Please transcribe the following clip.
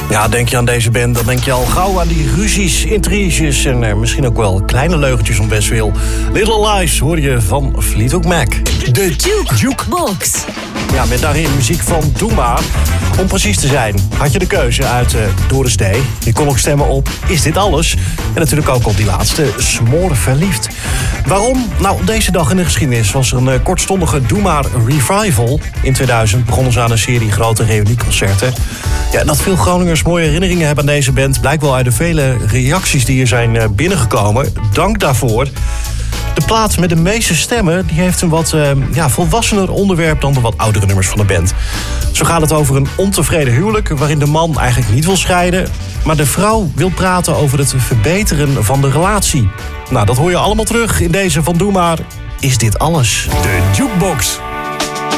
Ja, denk je aan deze band, dan denk je al gauw aan die ruzies, intriges en misschien ook wel kleine leugentjes om best veel. Little Lies hoor je van Fleetwood Mac. De Jukebox. Ja, met daarin muziek van Doe Maar. Om precies te zijn, had je de keuze uit Doris Day. Je kon ook stemmen op Is Dit Alles? En natuurlijk ook op die laatste, Smoor Verliefd. Waarom? Nou, deze dag in de geschiedenis was er een kortstondige Doe Maar revival. In 2000 begonnen ze aan een serie grote reunieconcerten. Ja, dat veel Groningers mooie herinneringen hebben aan deze band blijkt wel uit de vele reacties die hier zijn binnengekomen. Dank daarvoor. De plaat met de meeste stemmen die heeft een wat volwassener onderwerp dan de wat oudere nummers van de band. Zo gaat het over een ontevreden huwelijk waarin de man eigenlijk niet wil scheiden, maar de vrouw wil praten over het verbeteren van de relatie. Nou, dat hoor je allemaal terug in deze van Doe Maar. Is Dit Alles? De Jukebox.